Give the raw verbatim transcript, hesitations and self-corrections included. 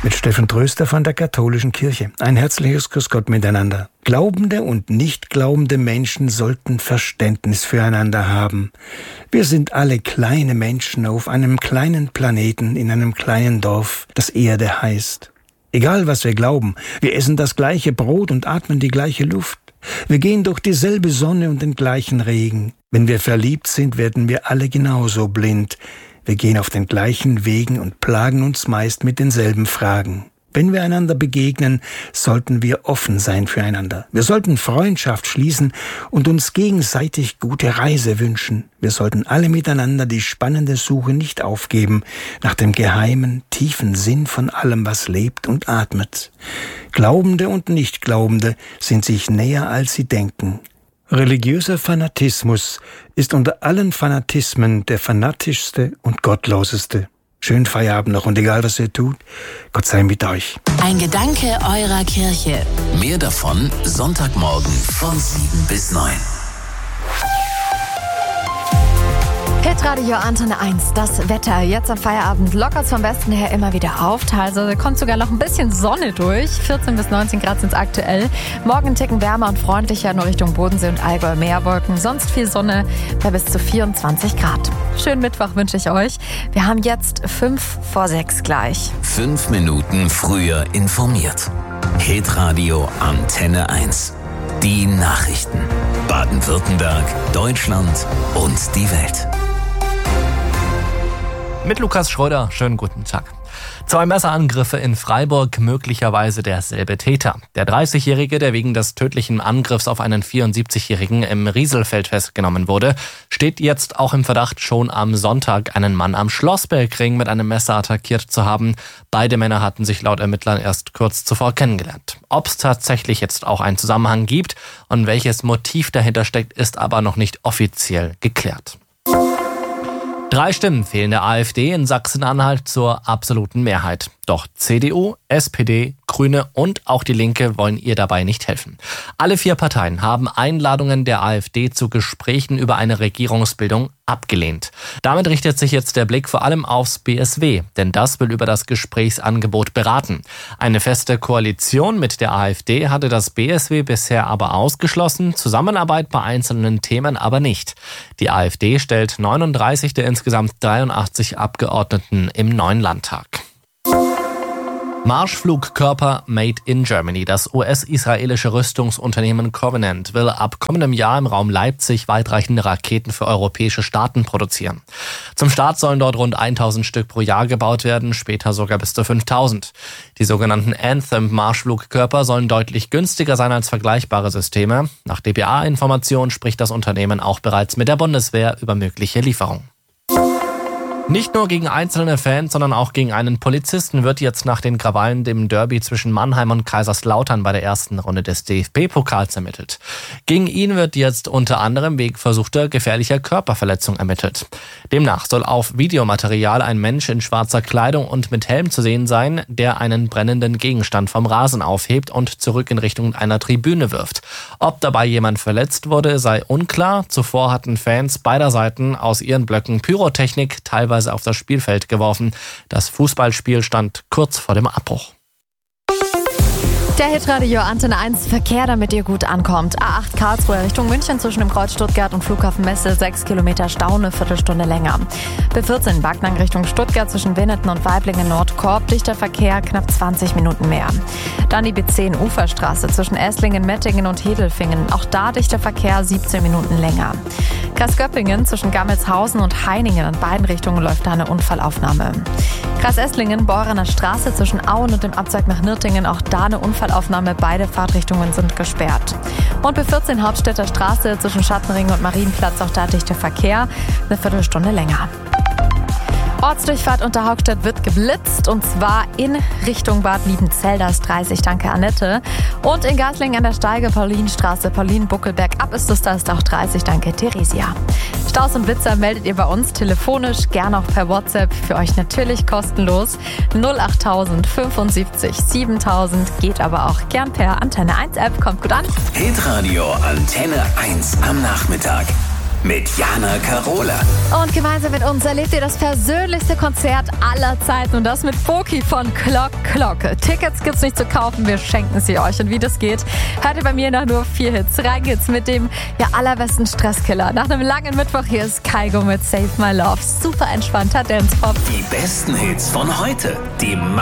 mit Steffen Tröster von der Katholischen Kirche. Ein herzliches Grüß Gott miteinander. Glaubende und nicht glaubende Menschen sollten Verständnis füreinander haben. Wir sind alle kleine Menschen auf einem kleinen Planeten in einem kleinen Dorf, das Erde heißt. Egal was wir glauben, wir essen das gleiche Brot und atmen die gleiche Luft. Wir gehen durch dieselbe Sonne und den gleichen Regen. Wenn wir verliebt sind, werden wir alle genauso blind. Wir gehen auf den gleichen Wegen und plagen uns meist mit denselben Fragen. Wenn wir einander begegnen, sollten wir offen sein füreinander. Wir sollten Freundschaft schließen und uns gegenseitig gute Reise wünschen. Wir sollten alle miteinander die spannende Suche nicht aufgeben nach dem geheimen, tiefen Sinn von allem, was lebt und atmet. Glaubende und Nichtglaubende sind sich näher, als sie denken. Religiöser Fanatismus ist unter allen Fanatismen der fanatischste und gottloseste. Schönen Feierabend noch und egal was ihr tut, Gott sei mit euch. Ein Gedanke eurer Kirche. Mehr davon Sonntagmorgen von sieben bis neun. Hitradio Antenne eins, das Wetter. Jetzt am Feierabend lockert vom Westen her immer wieder auf. Also kommt sogar noch ein bisschen Sonne durch. vierzehn bis neunzehn Grad sind es aktuell. Morgen ein Ticken wärmer und freundlicher, nur Richtung Bodensee und Allgäu Meerwolken. Sonst viel Sonne bei bis zu vierundzwanzig Grad. Schönen Mittwoch wünsche ich euch. Wir haben jetzt fünf vor sechs gleich. Fünf Minuten früher informiert. Hitradio Antenne eins. Die Nachrichten. Baden-Württemberg, Deutschland und die Welt. Mit Lukas Schröder, schönen guten Tag. Zwei Messerangriffe in Freiburg, möglicherweise derselbe Täter. Der dreißigjährige, der wegen des tödlichen Angriffs auf einen vierundsiebzigjährigen im Rieselfeld festgenommen wurde, steht jetzt auch im Verdacht, schon am Sonntag einen Mann am Schlossbergring mit einem Messer attackiert zu haben. Beide Männer hatten sich laut Ermittlern erst kurz zuvor kennengelernt. Ob es tatsächlich jetzt auch einen Zusammenhang gibt und welches Motiv dahinter steckt, ist aber noch nicht offiziell geklärt. Drei Stimmen fehlen der AfD in Sachsen-Anhalt zur absoluten Mehrheit. Doch C D U, S P D, Grüne und auch die Linke wollen ihr dabei nicht helfen. Alle vier Parteien haben Einladungen der AfD zu Gesprächen über eine Regierungsbildung abgelehnt. Damit richtet sich jetzt der Blick vor allem aufs B S W, denn das will über das Gesprächsangebot beraten. Eine feste Koalition mit der AfD hatte das B S W bisher aber ausgeschlossen, Zusammenarbeit bei einzelnen Themen aber nicht. Die AfD stellt neununddreißig der insgesamt dreiundachtzig Abgeordneten im neuen Landtag. Marschflugkörper made in Germany. Das U S-israelische Rüstungsunternehmen Covenant will ab kommendem Jahr im Raum Leipzig weitreichende Raketen für europäische Staaten produzieren. Zum Start sollen dort rund tausend Stück pro Jahr gebaut werden, später sogar bis zu fünftausend. Die sogenannten Anthem-Marschflugkörper sollen deutlich günstiger sein als vergleichbare Systeme. Nach D P A-Informationen spricht das Unternehmen auch bereits mit der Bundeswehr über mögliche Lieferungen. Nicht nur gegen einzelne Fans, sondern auch gegen einen Polizisten wird jetzt nach den Krawallen dem Derby zwischen Mannheim und Kaiserslautern bei der ersten Runde des D F B-Pokals ermittelt. Gegen ihn wird jetzt unter anderem wegen versuchter gefährlicher Körperverletzung ermittelt. Demnach soll auf Videomaterial ein Mensch in schwarzer Kleidung und mit Helm zu sehen sein, der einen brennenden Gegenstand vom Rasen aufhebt und zurück in Richtung einer Tribüne wirft. Ob dabei jemand verletzt wurde, sei unklar. Zuvor hatten Fans beider Seiten aus ihren Blöcken Pyrotechnik teilweise auf das Spielfeld geworfen. Das Fußballspiel stand kurz vor dem Abbruch. Der Hitradio Antenne eins Verkehr, damit ihr gut ankommt. A acht Karlsruhe Richtung München zwischen dem Kreuz Stuttgart und Flughafen Messe, sechs Kilometer Stau, eine Viertelstunde länger. B vierzehn Backnang Richtung Stuttgart zwischen Winneten und Waiblingen Nordkorb, dichter Verkehr, knapp zwanzig Minuten mehr. Dann die B zehn Uferstraße zwischen Esslingen, Mettingen und Hedelfingen, auch da dichter Verkehr, siebzehn Minuten länger. Kreis Göppingen zwischen Gammelshausen und Heiningen, in beiden Richtungen läuft da eine Unfallaufnahme. Kreis Esslingen, Beurener Straße zwischen Auen und dem Abzweig nach Nürtingen, auch da eine Unfallaufnahme, beide Fahrtrichtungen sind gesperrt. Und B vierzehn Hauptstädter Straße zwischen Schattenring und Marienplatz, auch da dichter Verkehr, eine Viertelstunde länger. Ortsdurchfahrt unter Hauptstadt wird geblitzt und zwar in Richtung Bad Liebenzell, das dreißig, danke Annette. Und in Gartlingen an der Steige, Paulinstraße, Paulin-Buckelberg, ab ist es, da ist auch dreißig, danke Theresia. Staus und Blitzer meldet ihr bei uns telefonisch, gern auch per WhatsApp, für euch natürlich kostenlos. null achttausend fünfundsiebzig siebentausend, geht aber auch gern per Antenne eins App, kommt gut an. Hitradio Antenne eins am Nachmittag. mit Jana Karola. Und gemeinsam mit uns erlebt ihr das persönlichste Konzert aller Zeiten. Und das mit Boki von Clock Clock. Tickets gibt's nicht zu kaufen, wir schenken sie euch. Und wie das geht, hört ihr bei mir nach nur vier Hits. Rein geht's mit dem ja, allerbesten Stresskiller. Nach einem langen Mittwoch hier ist Kygo mit Save My Love. Super entspannter Dance-Pop. Die besten Hits von heute. Die